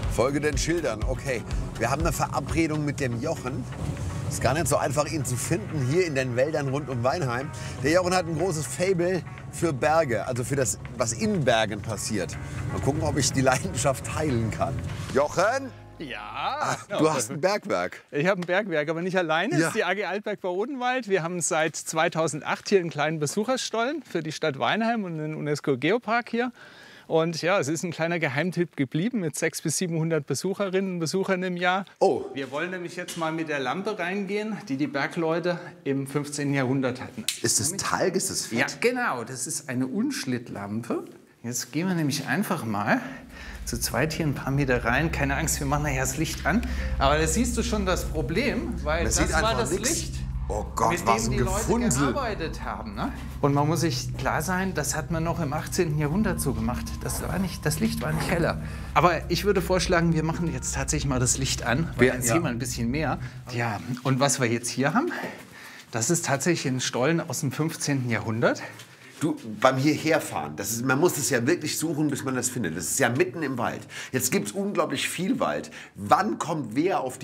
Folge den Schildern. Okay, wir haben eine Verabredung mit dem Jochen. Ist gar nicht so einfach, ihn zu finden hier in den Wäldern rund um Weinheim. Der Jochen hat ein großes Faible für Berge, also für das, was in Bergen passiert. Mal gucken, ob ich die Leidenschaft teilen kann. Jochen? Ja. Du hast ein Bergwerk. Ich habe ein Bergwerk, aber nicht alleine. Ja. Das ist die AG Altberg bei Odenwald. Wir haben seit 2008 hier einen kleinen Besucherstollen für die Stadt Weinheim und den UNESCO-Geopark hier. Und ja, es ist ein kleiner Geheimtipp geblieben mit 600 bis 700 Besucherinnen und Besuchern im Jahr. Oh. Wir wollen nämlich jetzt mal mit der Lampe reingehen, die die Bergleute im 15. Jahrhundert hatten. Ist das Talg, ist das Fett? Ja, genau. Das ist eine Unschlittlampe. Jetzt gehen wir nämlich einfach mal zu zweit hier ein paar Meter rein. Keine Angst, wir machen nachher das Licht an. Aber da siehst du schon das Problem, weil Man das sieht war einfach das nix. Licht, Oh Gott, mit was dem ein die Leute Gefunsel. gearbeitet haben. Ne? Und man muss sich klar sein, das hat man noch im 18. Jahrhundert so gemacht. Das Licht war nicht heller. Aber ich würde vorschlagen, wir machen jetzt tatsächlich mal das Licht an, weil dann sehen wir ein bisschen mehr. Ja, und was wir jetzt hier haben, das ist tatsächlich ein Stollen aus dem 15. Jahrhundert. Du, beim Hierherfahren, man muss es ja wirklich suchen, bis man das findet. Das ist ja mitten im Wald. Jetzt gibt es unglaublich viel Wald. Wann kommt wer auf die